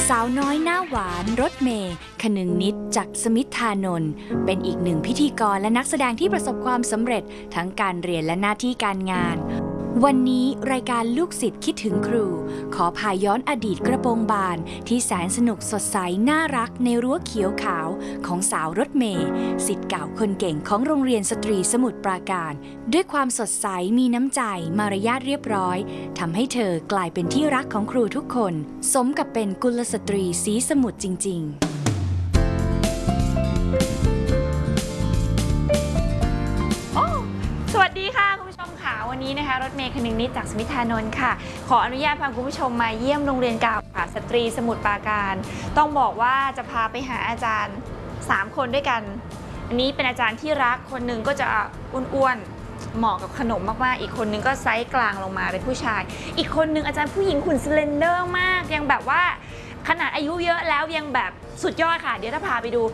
สาวน้อยหน้าหวานรถเมย์คนึงนิดจากสมิทธานนท์เป็นอีกหนึ่งพิธีกรและนักแสดงที่ประสบความสำเร็จทั้งการเรียนและหน้าที่การงานวันนี้รายการลูกศิษย์คิดถึงครูขอพาย้อนอดีตกระโปรงบานที่แสนสนุกสดใสน่ารักในรั้วเขียวขาวของสาวรถเมย์ศิษย์เก่าคนเก่งของโรงเรียนสตรีสมุทรปราการด้วยความสดใสมีน้ำใจมารยาทเรียบร้อยทำให้เธอกลายเป็นที่รักของครูทุกคนสมกับเป็นกุลสตรีศรีสมุทรจริงๆสวัสดีค่ะคุณผู้ชมค่ะวันนี้นะคะรถเมย์คนึงนิดจากสมิทธานนท์ค่ะขออนุญาตพาคุณผู้ชมมาเยี่ยมโรงเรียนเก่าค่ะสตรีสมุทรปราการต้องบอกว่าจะพาไปหาอาจารย์3คนด้วยกันอันนี้เป็นอาจารย์ที่รักคนหนึ่งก็จะอ้วนๆเหมาะกับขนมมากๆอีกคนนึงก็ไซส์กลางลงมาเป็นผู้ชายอีกคนนึงอาจารย์ผู้หญิงหุ่นสเลนเดอร์มากยังแบบว่าขนาดอายุเยอะแล้วยังแบบสุดยอดค่ะเดี๋ยวจะพาไปดู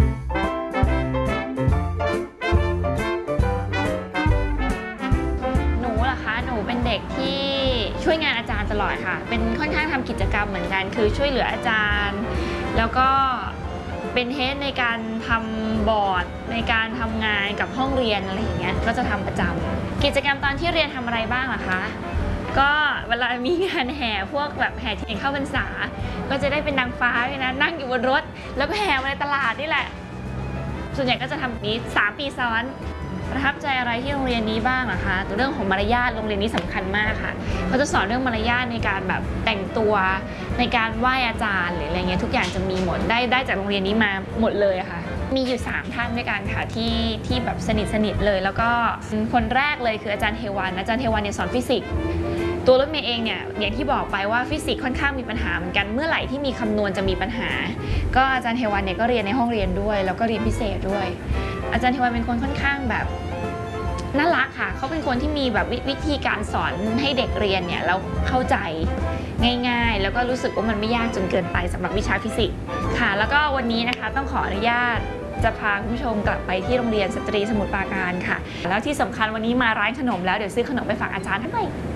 หนูเป็นเด็กที่ช่วยงานอาจารย์ตลอดค่ะเป็นค่อนข้างทำกิจกรรมเหมือนกันคือช่วยเหลืออาจารย์แล้วก็เป็นเฮดในการทำบอร์ดในการทำงานกับห้องเรียนอะไรอย่างเงี้ยก็จะทำประจำกิจกรรมตอนที่เรียนทำอะไรบ้างล่ะคะก็เวลามีงานแห่พวกแบบแห่เทียนเข้าพรรษาก็จะได้เป็นนางฟ้าเลยนะนั่งอยู่บนรถแล้วก็แห่มาในตลาดนี่แหละส่วนใหญ่ก็จะทำแบบนี้3 ปีซ้อนประทับใจอะไรที่โรงเรียนนี้บ้างนะคะตัวเรื่องของมารยาทโรงเรียนนี้สำคัญมากค่ะเขาจะสอนเรื่องมารยาทในการแบบแต่งตัวในการไหว้อาจารย์หรืออะไรเงี้ยทุกอย่างจะมีหมดได้จากโรงเรียนนี้มาหมดเลยค่ะมีอยู่3ท่านด้วยกันค่ะที่แบบสนิทเลยแล้วก็คนแรกเลยคืออาจารย์เทวันอาจารย์เทวันเนี่ยสอนฟิสิกส์ตัวรถเมย์เองเนี่ยอย่างที่บอกไปว่าฟิสิกส์ค่อนข้างมีปัญหาเหมือนกันเมื่อไหร่ที่มีคำนวณจะมีปัญหาก็อาจารย์เทวันเนี่ยก็เรียนในห้องเรียนด้วยแล้วก็เรียนพิเศษด้วยอาจารย์เทวันเป็นคนค่อนข้างแบบน่ารักค่ะเขาเป็นคนที่มีแบบวิธีการสอนให้เด็กเรียนเนี่ยแล้วเข้าใจง่ายๆแล้วก็รู้สึกว่ามันไม่ยากจนเกินไปสำหรับวิชาฟิสิกส์ค่ะแล้วก็วันนี้นะคะต้องขออนุญาตจะพาคุณผู้ชมกลับไปที่โรงเรียนสตรีสมุทรปราการค่ะแล้วที่สำคัญวันนี้มาร้านขนมแล้วเดี๋ยวซื้อขนมไปฝากอาจารย์ทั้งหมด